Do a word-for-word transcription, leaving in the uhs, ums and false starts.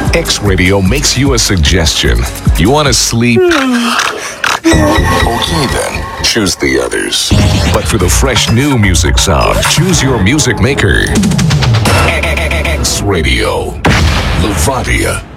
X Radio makes you a suggestion. You want to sleep? Okay then, choose the others. But for the fresh new music sound, choose your music maker. X Radio. Levadia.